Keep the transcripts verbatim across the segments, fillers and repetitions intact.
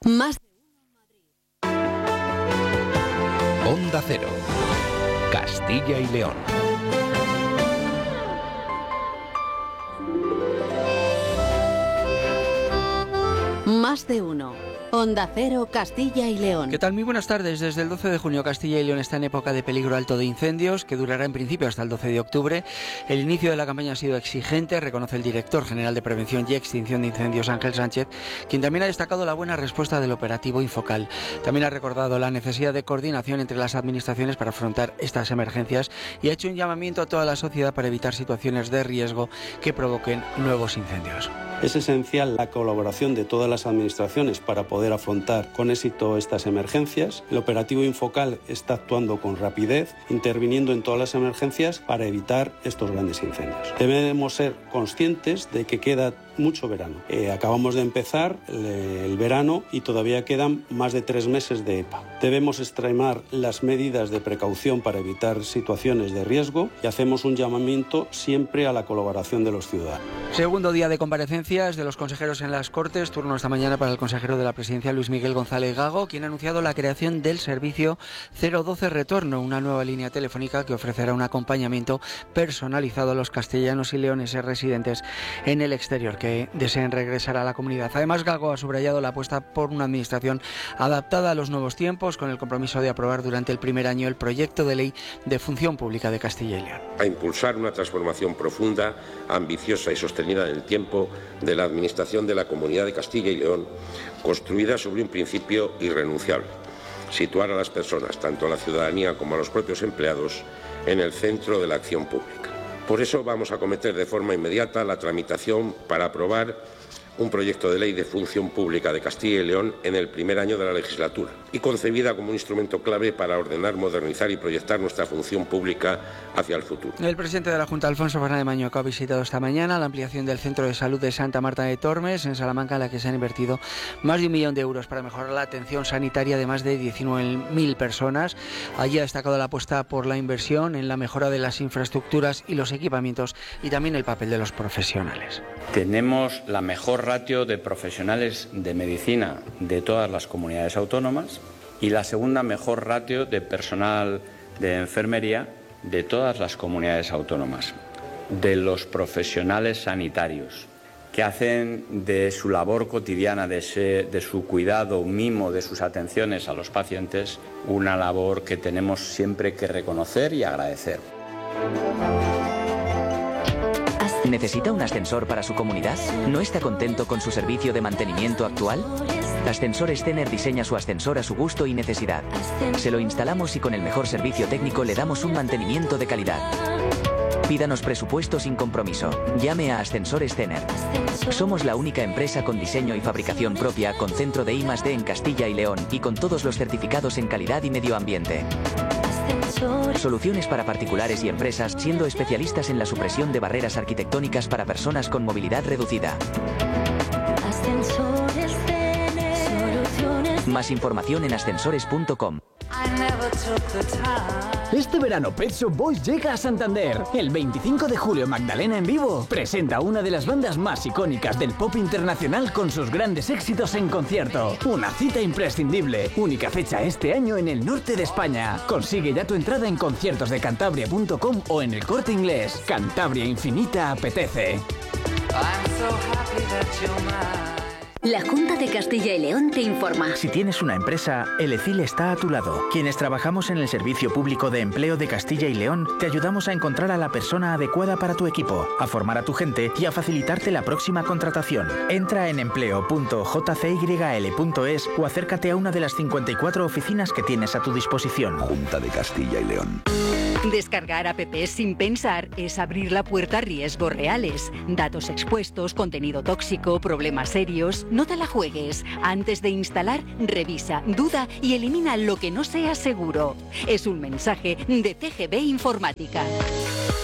Más Onda Cero, Castilla y León. Más de uno. Onda Cero, Castilla y León. ¿Qué tal? Muy buenas tardes. Desde el doce de junio Castilla y León está en época de peligro alto de incendios, que durará en principio hasta el doce de octubre. El inicio de la campaña ha sido exigente, reconoce el director general de Prevención y Extinción de Incendios, Ángel Sánchez, quien también ha destacado la buena respuesta del operativo Infocal. También ha recordado la necesidad de coordinación entre las administraciones para afrontar estas emergencias y ha hecho un llamamiento a toda la sociedad para evitar situaciones de riesgo que provoquen nuevos incendios. Es esencial la colaboración de todas las administraciones para poder afrontar con éxito estas emergencias. El operativo Infocal está actuando con rapidez, interviniendo en todas las emergencias para evitar estos grandes incendios. Debemos ser conscientes de que queda mucho verano. Eh, acabamos de empezar el, el verano y todavía quedan más de tres meses de E P A. Debemos extremar las medidas de precaución para evitar situaciones de riesgo y hacemos un llamamiento siempre a la colaboración de los ciudadanos. Segundo día de comparecencias de los consejeros en las Cortes, turno esta mañana para el consejero de la Presidencia, Luis Miguel González Gago, quien ha anunciado la creación del servicio cero doce Retorno, una nueva línea telefónica que ofrecerá un acompañamiento personalizado a los castellanos y leoneses residentes en el exterior que deseen regresar a la comunidad. Además, Gago ha subrayado la apuesta por una administración adaptada a los nuevos tiempos, con el compromiso de aprobar durante el primer año el proyecto de ley de función pública de Castilla y León. A impulsar una transformación profunda, ambiciosa y sostenida en el tiempo de la administración de la Comunidad de Castilla y León, construida sobre un principio irrenunciable: situar a las personas, tanto a la ciudadanía como a los propios empleados, en el centro de la acción pública. Por eso vamos a acometer de forma inmediata la tramitación para aprobar un proyecto de ley de función pública de Castilla y León en el primer año de la legislatura y concebida como un instrumento clave para ordenar, modernizar y proyectar nuestra función pública hacia el futuro. El presidente de la Junta, Alfonso Fernández Mañueco, ha visitado esta mañana la ampliación del Centro de Salud de Santa Marta de Tormes, en Salamanca, en la que se han invertido más de un millón de euros para mejorar la atención sanitaria de más de diecinueve mil personas. Allí ha destacado la apuesta por la inversión en la mejora de las infraestructuras y los equipamientos y también el papel de los profesionales. Tenemos la mejor ratio de profesionales de medicina de todas las comunidades autónomas y la segunda mejor ratio de personal de enfermería de todas las comunidades autónomas. De los profesionales sanitarios que hacen de su labor cotidiana, de, ese, de su cuidado, mimo, de sus atenciones a los pacientes, una labor que tenemos siempre que reconocer y agradecer. ¿Necesita un ascensor para su comunidad? ¿No está contento con su servicio de mantenimiento actual? Ascensores Tener diseña su ascensor a su gusto y necesidad. Se lo instalamos y con el mejor servicio técnico le damos un mantenimiento de calidad. Pídanos presupuesto sin compromiso. Llame a Ascensores Tener. Somos la única empresa con diseño y fabricación propia, con centro de I más D en Castilla y León y con todos los certificados en calidad y medio ambiente. Soluciones para particulares y empresas, siendo especialistas en la supresión de barreras arquitectónicas para personas con movilidad reducida. Más información en ascensores punto com. Este verano Pet Shop Boys llega a Santander. El veinticinco de julio Magdalena en vivo presenta una de las bandas más icónicas del pop internacional con sus grandes éxitos en concierto. Una cita imprescindible. Única fecha este año en el norte de España. Consigue ya tu entrada en conciertos de cantabria punto com o en El Corte Inglés. Cantabria Infinita apetece. La Junta de Castilla y León te informa. Si tienes una empresa, el E C I L está a tu lado. Quienes trabajamos en el Servicio Público de Empleo de Castilla y León, te ayudamos a encontrar a la persona adecuada para tu equipo, a formar a tu gente y a facilitarte la próxima contratación. Entra en empleo punto j c y l punto es o acércate a una de las cincuenta y cuatro oficinas que tienes a tu disposición. Junta de Castilla y León. Descargar apps sin pensar es abrir la puerta a riesgos reales. Datos expuestos, contenido tóxico, problemas serios. No te la juegues. Antes de instalar, revisa, duda y elimina lo que no sea seguro. Es un mensaje de C G B Informática.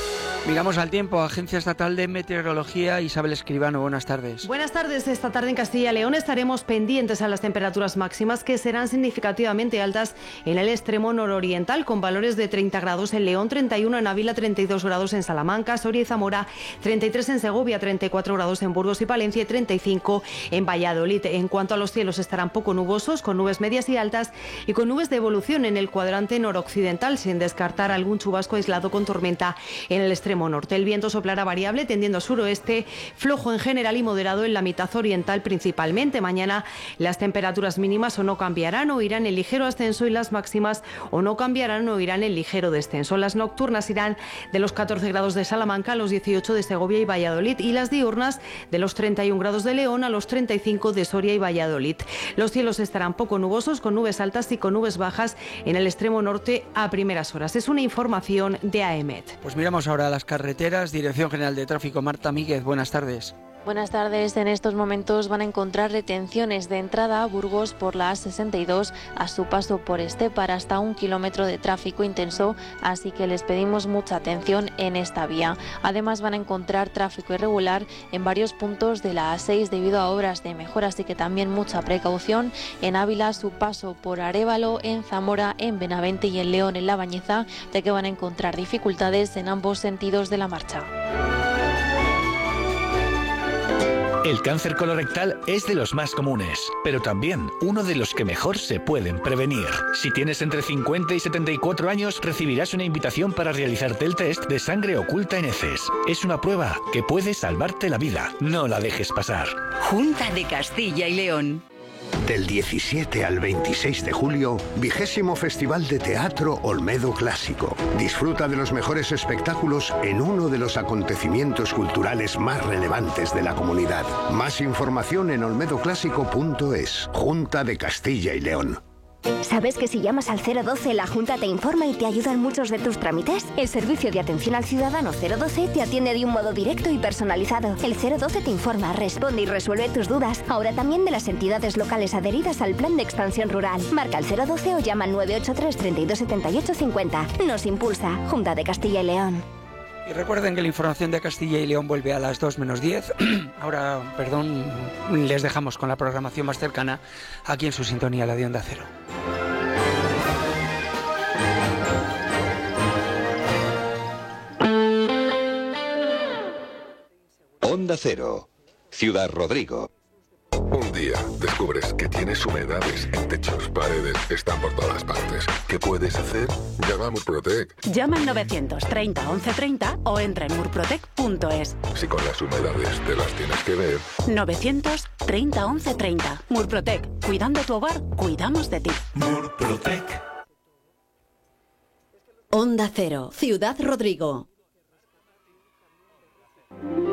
Miramos al tiempo. Agencia Estatal de Meteorología, Isabel Escribano, buenas tardes. Buenas tardes. Esta tarde en Castilla y León estaremos pendientes a las temperaturas máximas, que serán significativamente altas en el extremo nororiental, con valores de treinta grados en León, treinta y uno en Ávila, treinta y dos grados en Salamanca, Soria y Zamora, treinta y tres en Segovia, treinta y cuatro grados en Burgos y Palencia y treinta y cinco en Valladolid. En cuanto a los cielos, estarán poco nubosos, con nubes medias y altas y con nubes de evolución en el cuadrante noroccidental, sin descartar algún chubasco aislado con tormenta en el extremo norte. El viento soplará variable, tendiendo a suroeste, flojo en general y moderado en la mitad oriental principalmente. Mañana las temperaturas mínimas o no cambiarán o irán en ligero ascenso, y las máximas o no cambiarán o irán en ligero descenso. Las nocturnas irán de los catorce grados de Salamanca a los dieciocho de Segovia y Valladolid, y las diurnas de los treinta y un grados de León a los treinta y cinco de Soria y Valladolid. Los cielos estarán poco nubosos, con nubes altas y con nubes bajas en el extremo norte a primeras horas. Es una información de AEMET. Pues miramos ahora a las carreteras. Dirección General de Tráfico, Marta Míguez, buenas tardes. Buenas tardes. En estos momentos van a encontrar retenciones de entrada a Burgos por la A sesenta y dos a su paso por Estepar, hasta un kilómetro de tráfico intenso, así que les pedimos mucha atención en esta vía. Además van a encontrar tráfico irregular en varios puntos de la A seis debido a obras de mejora, así que también mucha precaución. En Ávila, su paso por Arévalo, en Zamora, en Benavente y en León, en La Bañeza, ya que van a encontrar dificultades en ambos sentidos de la marcha. El cáncer colorectal es de los más comunes, pero también uno de los que mejor se pueden prevenir. Si tienes entre cincuenta y setenta y cuatro años, recibirás una invitación para realizarte el test de sangre oculta en heces. Es una prueba que puede salvarte la vida. No la dejes pasar. Junta de Castilla y León. Del diecisiete al veintiséis de julio, vigésimo Festival de Teatro Olmedo Clásico. Disfruta de los mejores espectáculos en uno de los acontecimientos culturales más relevantes de la comunidad. Más información en olmedo clásico punto es. Junta de Castilla y León. ¿Sabes que si llamas al cero doce la Junta te informa y te ayuda en muchos de tus trámites? El servicio de atención al ciudadano cero doce te atiende de un modo directo y personalizado. El cero doce te informa, responde y resuelve tus dudas. Ahora también de las entidades locales adheridas al Plan de Expansión Rural. Marca el cero doce o llama al nueve ocho tres, treinta y dos, setenta y ocho, cincuenta. Nos impulsa Junta de Castilla y León. Y recuerden que la información de Castilla y León vuelve a las dos menos diez. Ahora, perdón, les dejamos con la programación más cercana aquí en su sintonía, la de Onda Cero. Onda Cero, Ciudad Rodrigo. Un día descubres que tienes humedades en techos, paredes, están por todas partes. ¿Qué puedes hacer? Llama a Murprotec. Llama al novecientos treinta, once treinta o entra en murprotec punto es. Si con las humedades te las tienes que ver. novecientos treinta, once treinta. Murprotec. Cuidando tu hogar, cuidamos de ti. Murprotec. Onda Cero, Ciudad Rodrigo.